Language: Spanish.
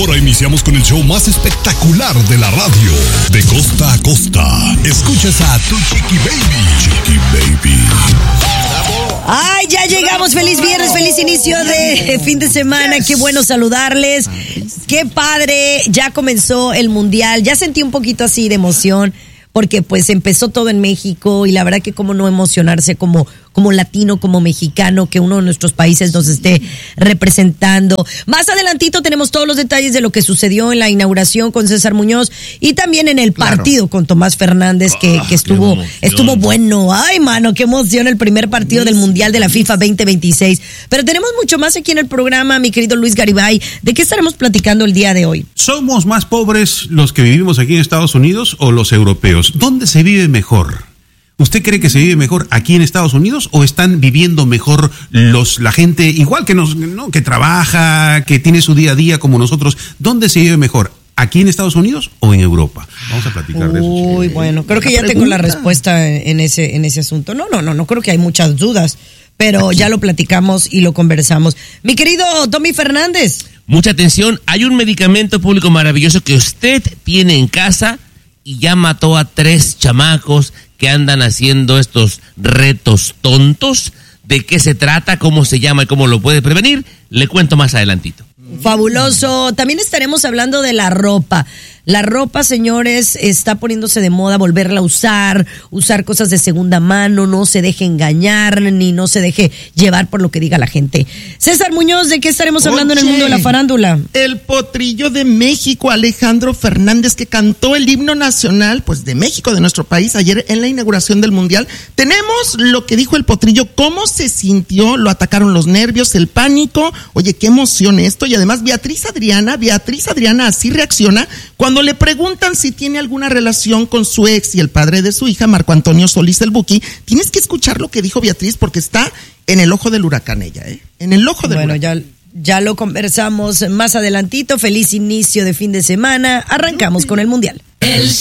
Ahora iniciamos con el show más espectacular de la radio. De costa a costa. Escuchas a tu Chiqui Baby. Chiqui Baby. Ay, ya llegamos. Feliz viernes, feliz inicio de fin de semana. Qué bueno saludarles. Qué padre. Ya comenzó el mundial. Ya sentí un poquito así de emoción porque pues empezó todo en México y la verdad que cómo no emocionarse como latino, como mexicano, que uno de nuestros países nos esté representando. Más adelantito tenemos todos los detalles de lo que sucedió en la inauguración con César Muñoz y también en el partido con Tomás Fernández que estuvo bueno. Ay, mano, qué emoción el primer partido del Mundial de la FIFA 2026. Pero tenemos mucho más aquí en el programa, mi querido Luis Garibay. ¿De qué estaremos platicando el día de hoy? ¿Somos más pobres los que vivimos aquí en Estados Unidos o los europeos? ¿Dónde se vive mejor? ¿Usted cree que se vive mejor aquí en Estados Unidos o están viviendo mejor la gente igual que que trabaja, que tiene su día a día como nosotros? ¿Dónde se vive mejor? ¿Aquí en Estados Unidos o en Europa? Vamos a platicar de eso. Uy, bueno, creo que ya tengo la respuesta en ese asunto. No creo que hay muchas dudas, pero ya lo platicamos y lo conversamos. Mi querido Tommy Fernández. Mucha atención, hay un medicamento público maravilloso que usted tiene en casa y ya mató a 3 chamacos que andan haciendo estos retos tontos. ¿De qué se trata? ¿Cómo se llama y cómo lo puede prevenir? Le cuento más adelantito. Fabuloso. También estaremos hablando de la ropa. La ropa, señores, está poniéndose de moda volverla a usar cosas de segunda mano, no se deje engañar ni no se deje llevar por lo que diga la gente. César Muñoz, ¿de qué estaremos hablando en el mundo de la farándula? El potrillo de México, Alejandro Fernández, que cantó el himno nacional, pues de México, de nuestro país, ayer en la inauguración del Mundial. Tenemos lo que dijo el potrillo, cómo se sintió, lo atacaron los nervios, el pánico. Oye, qué emoción esto. Y además Beatriz Adriana así reacciona cuando le preguntan si tiene alguna relación con su ex y el padre de su hija, Marco Antonio Solís el Buki. Tienes que escuchar lo que dijo Beatriz porque está en el ojo del huracán ella, en el ojo del huracán. Bueno, ya lo conversamos más adelantito. Feliz inicio de fin de semana. Arrancamos con el Mundial. El